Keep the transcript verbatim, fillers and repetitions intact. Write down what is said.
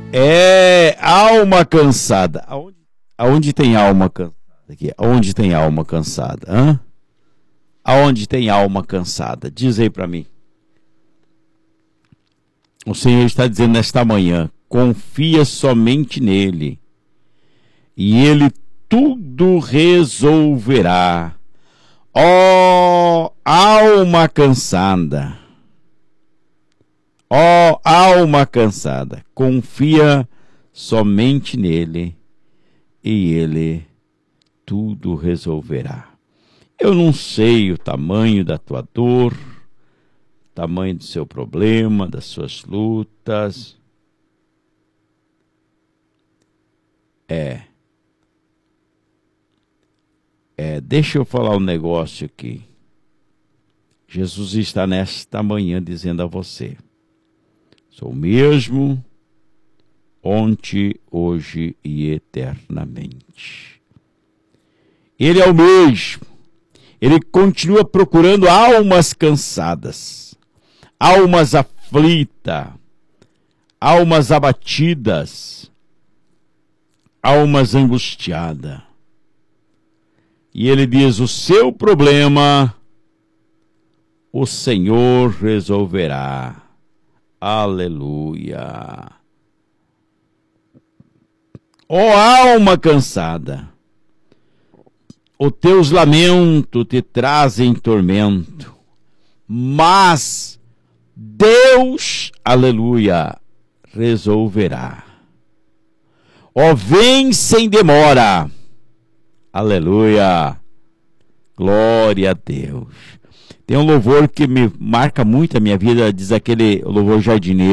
É alma cansada. Aonde, aonde tem alma cansada? Aqui, aonde tem alma cansada? Hã? Aonde tem alma cansada? Diz aí para mim. O Senhor está dizendo nesta manhã: confia somente nele, e ele tudo resolverá. Ó oh, alma cansada, ó oh, alma cansada, confia somente nele, e ele tudo resolverá. Eu não sei o tamanho da tua dor, tamanho do seu problema, das suas lutas. É. É, deixa eu falar um negócio aqui. Jesus está nesta manhã dizendo a você: sou o mesmo, ontem, hoje e eternamente. Ele é o mesmo. Ele continua procurando almas cansadas, almas aflitas, almas abatidas, almas angustiadas. E ele diz: o seu problema, o Senhor resolverá. Aleluia. Ó alma cansada, os teus lamentos te trazem tormento, mas Deus, aleluia, resolverá. Ó, vem sem demora. Aleluia. Glória a Deus. Tem um louvor que me marca muito a minha vida, diz aquele louvor jardineiro.